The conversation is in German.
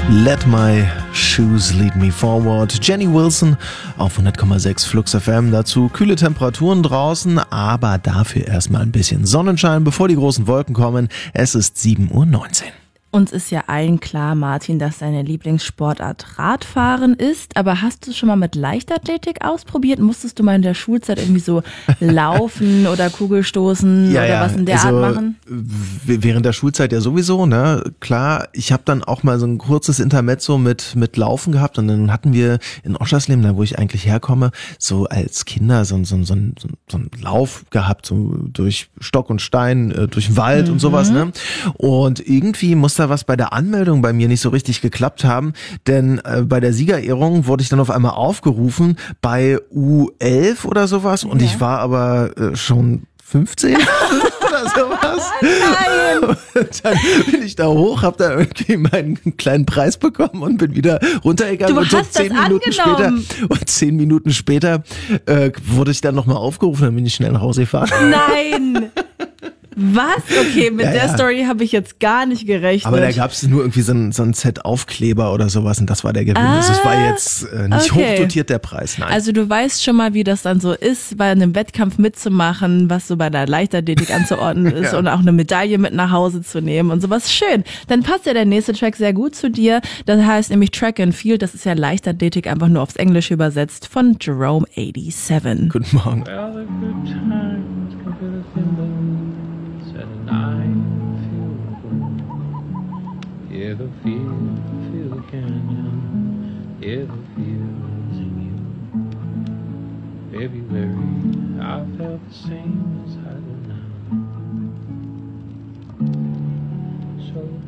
Let My Shoes Lead Me Forward. Jenny Wilson auf 100,6 Flux FM. Dazu kühle Temperaturen draußen, aber dafür erstmal ein bisschen Sonnenschein, bevor die großen Wolken kommen. Es ist 7:19 Uhr. Uns ist ja allen klar, Martin, dass deine Lieblingssportart Radfahren ist. Aber hast du schon mal mit Leichtathletik ausprobiert? Musstest du mal in der Schulzeit irgendwie so laufen oder Kugelstoßen oder was in der Art machen? Während der Schulzeit ja sowieso, ne? Klar, ich habe dann auch mal so ein kurzes Intermezzo mit Laufen gehabt und dann hatten wir in Oschersleben, da wo ich eigentlich herkomme, so als Kinder so einen Lauf gehabt, so durch Stock und Stein, durch den Wald und sowas, ne? Und irgendwie musste was bei der Anmeldung bei mir nicht so richtig geklappt haben, denn bei der Siegerehrung wurde ich dann auf einmal aufgerufen bei U11 oder sowas und ich war aber schon 15 oder sowas. Nein! Und dann bin ich da hoch, hab da irgendwie meinen kleinen Preis bekommen und bin wieder runtergegangen. Du und hast das angenommen. 10 Minuten später wurde ich dann nochmal aufgerufen, dann bin ich schnell nach Hause gefahren. Nein! Was? Okay, mit der Story habe ich jetzt gar nicht gerechnet. Aber da gab es nur irgendwie so ein Set Aufkleber oder sowas und das war der Gewinn. Also es war jetzt nicht hochdotiert der Preis, nein. Also du weißt schon mal, wie das dann so ist, bei einem Wettkampf mitzumachen, was so bei der Leichtathletik anzuordnen ist und auch eine Medaille mit nach Hause zu nehmen und sowas. Schön. Dann passt ja der nächste Track sehr gut zu dir. Das heißt nämlich Track and Field, das ist ja Leichtathletik einfach nur aufs Englische übersetzt von Jerome 87. Guten Morgen. Well, the good times come to the fingers, and I feel good. Hear the feel the canyon, hear the feels in you. February, I felt the same as